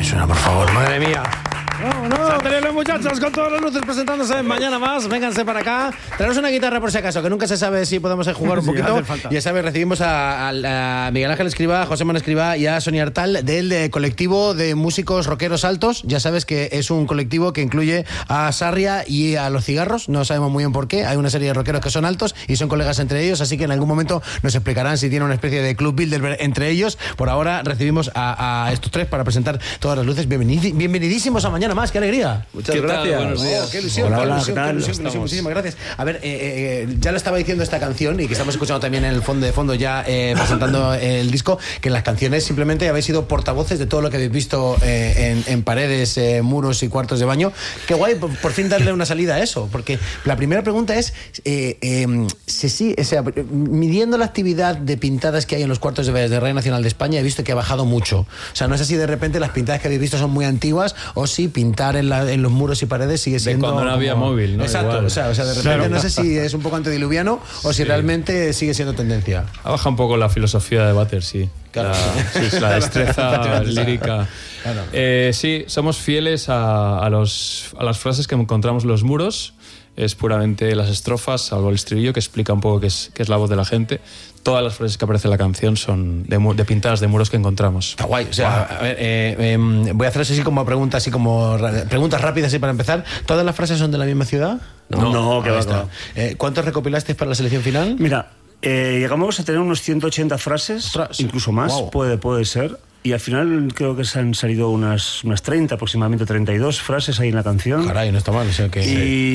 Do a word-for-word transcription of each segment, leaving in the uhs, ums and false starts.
suena, por favor, madre mía. No, no, Santería los muchachos con todas las luces presentándose mañana más. Vénganse para acá. Traemos una guitarra por si acaso, que nunca se sabe si podemos jugar un Sí, poquito. hace falta. Ya sabes, recibimos a, a, a Miguel Ángel Escribá, a José Manuel Escribá y a Sonia Artal del de colectivo de músicos rockeros altos. Ya sabes que es un colectivo que incluye a Sarria y a Los Cigarros. No sabemos muy bien por qué. Hay una serie de rockeros que son altos y son colegas entre ellos, así que en algún momento nos explicarán si tiene una especie de club Bilderberg entre ellos. Por ahora recibimos a, a estos tres para presentar todas las luces. Bienvenid, bienvenidísimos a Mañana Más. ¡Qué alegría! Muchas gracias. Buenos días. Oh, qué ilusión, Hola, qué hola, ilusión, ¿qué qué tal? ilusión, qué ilusión. Muchísimas gracias. A ver, eh, eh, ya lo estaba diciendo esta canción y que estamos escuchando también en el fondo de fondo ya eh, presentando el disco, que en las canciones simplemente habéis sido portavoces de todo lo que habéis visto eh, en, en paredes, eh, muros y cuartos de baño. Qué guay, por, por fin darle una salida a eso, porque la primera pregunta es, eh, eh, si sí, o sea, midiendo la actividad de pintadas que hay en los cuartos de baño de Radio Nacional de España, he visto que ha bajado mucho. O sea, no sé si de repente las pintadas que habéis visto son muy antiguas o si pintar en, la, en los muros y paredes sigue siendo... De cuando no había como... móvil, ¿no? Exacto, o sea, o sea, de repente Claro. no sé si es un poco antediluviano o si Sí. realmente sigue siendo tendencia. Ha bajado un poco la filosofía de Butter, sí. Claro. La, sí, la destreza lírica. Claro. Eh, sí, somos fieles a, a, los, a las frases que encontramos en los muros. Es puramente las estrofas, algo el estribillo que explica un poco qué es, qué es la voz de la gente. Todas las frases que aparecen en la canción son de, mu- de pintadas de muros que encontramos. Está guay. O sea, a ver, eh, eh, voy a hacer así como preguntas, así como ra- preguntas rápidas así para empezar. ¿Todas las frases son de la misma ciudad? No, no, que Ahí va, está. que va. Eh, ¿Cuántos recopilasteis para la selección final? Mira, eh, llegamos a tener unos ciento ochenta frases, Ostras. incluso más, Wow. puede, puede ser. Y al final creo que se han salido unas, unas treinta, aproximadamente treinta y dos frases ahí en la canción. Caray, no está mal. O sea que...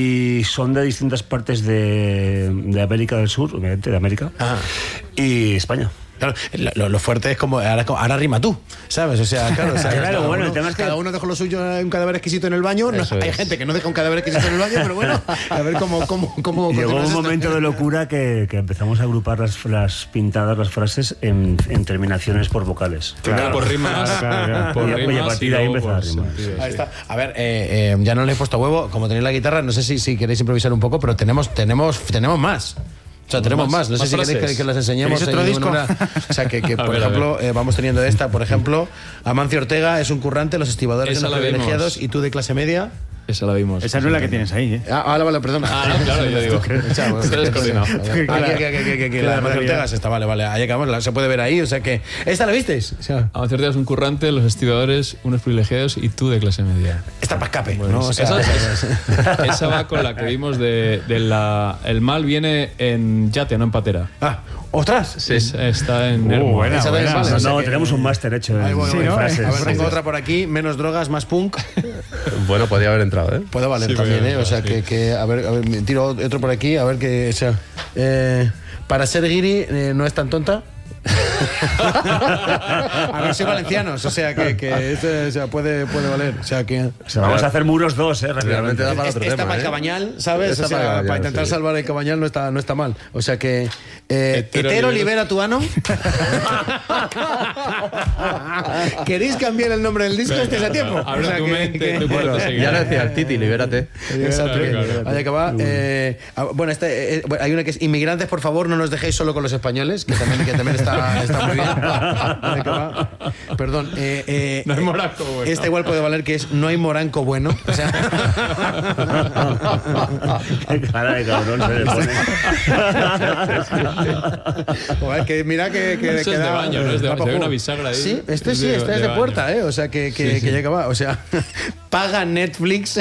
Y son de distintas partes de, de América del Sur, obviamente, de América, Ah. y España. Claro, lo, lo fuerte es como ahora, ahora rima tú, ¿sabes? O sea, claro, o sea, Claro, cada bueno, uno, el tema es que- cada uno dejó lo suyo en un cadáver exquisito en el baño. No, Eso hay es. gente que no deja un cadáver exquisito en el baño, pero bueno, a ver cómo cómo cómo Llegó continúas un esto. momento de locura que, que empezamos a agrupar las, las pintadas, las frases en, en terminaciones por vocales. Primero por rimas, claro, claro. por Y a- y a rimas partir y de ahí luego empezar a por rimar. sentido, Ahí sí. está. A ver, eh, eh, ya no le he puesto huevo, como tenéis la guitarra, no sé si, si queréis improvisar un poco, pero tenemos tenemos tenemos más. O sea, tenemos más. Más- No sé más si queréis frases. que, que las enseñemos. ¿Queréis otro ahí de disco? alguna manera. O sea, que, que A por ver, a ejemplo, eh, vamos teniendo esta, por ejemplo, Amancio Ortega es un currante, los estibadores Esa de los la vimos. privilegiados y tú de clase media. Esa la vimos. Esa no es la que tienes ahí, ¿eh? Ah, vale, vale, perdona. Ah, no, claro, yo digo. Echa, bueno, Estoy descoordinado. Aquí, aquí, aquí, aquí, aquí, aquí, la de Amancio Ortega es esta, vale, vale. Ahí acabamos, la- se puede ver ahí, o sea que. ¿Esta la visteis? O sea, Amancio Ortega es un currante, los estibadores, unos privilegiados y tú de clase media. esta para escape, Bueno, ¿no? O sea, esa, esa- esa va con la que vimos de, de la... El mal viene en yate, no en patera. Ah, ¡ostras! Sí. Es- está en Uh, Hermo. buena, Esa también buena. vale, o sea No, que- tenemos un máster hecho en, Ahí voy, Sí, voy. ¿no? frases. A ver, tengo Sí. otra por aquí, menos drogas, más punk. Bueno, podría haber entrado, ¿eh? Puede valer Sí, también, puede ¿eh? O sea, entrar, que, que, a ver, a ver, me tiro otro por aquí, a ver que, o sea, eh, para ser guiri eh, no es tan tonta. A ver, soy valencianos, o sea, que, que este, o sea, puede, puede valer, o sea, que... O sea, vamos a hacer muros dos, ¿eh? Realmente da para Es- otro Esta tema, para el ¿eh? Cabañal, ¿sabes? Esta O sea, para para, el Cabañal, intentar sí. salvar el Cabañal no está, no está mal. O sea que... Eh, Hetero hetero, libera- libera tu ano. ¿Queréis cambiar el nombre del disco? Este es a tiempo. Abre O sea, tu que- mente, que- tu puerta se Ya lo decía el Titi, libérate. Exacto. Claro, claro. Vaya que va. Eh, ah, bueno, este, eh, bueno, hay una que es inmigrantes, por favor, no nos dejéis solo con los españoles, que también, que también está, está muy bien. Vaya que va. Perdón. Eh, eh, No hay moranco bueno. Esta igual puede valer que es no hay moranco bueno. O sea, Qué cara de cabrón se le pone. joder, que mira que, que, Eso que es de da- baño, no es de- da se pa' ve una juego. bisagra ahí. Sí, este Es sí, de- este es de de baño. puerta, ¿eh? O sea, que, que, Sí, sí. que ya que va. O sea, paga Netflix.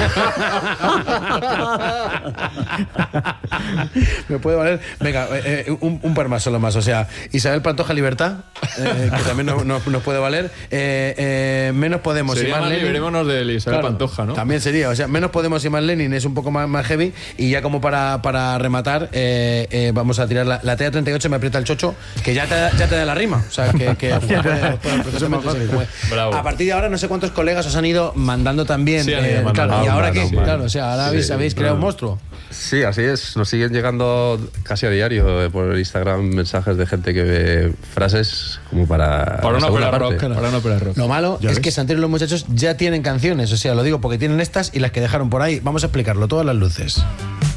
Me puede valer. Venga, eh, eh, un, un par más, solo más. O sea, Isabel Pantoja Libertad, eh, que también nos, nos- nos puede valer. Eh, eh, menos Podemos Sería y más más Lenin. liberémonos de Isabel Claro, Pantoja, ¿no? También sería, o sea, menos Podemos y más Lenin es un poco más, más heavy. Y ya como para, para rematar, eh, eh, vamos a tirar la, la T A treinta y ocho, me aprieta el chocho, que ya te, da- ya te da la rima. O sea, que, que puede- puede- perfectamente se puede. Bravo. A partir de ahora, no sé cuántos colegas os han ido mandando también. Sí, han ido eh, mandando. claro, ¿y Ah, ahora bueno, qué? bueno. Claro, o sea, ahora habéis, Sí, habéis creado un bueno. monstruo. Sí, así es. Nos siguen llegando casi a diario eh, por Instagram mensajes de gente que ve frases como para. Para la una segunda ópera rock. parte. Para una ópera rock. Lo malo ¿Ya es ves? que Santiago y los muchachos ya tienen canciones, o sea, lo digo porque tienen estas y las que dejaron por ahí. Vamos a explicarlo, todas las luces.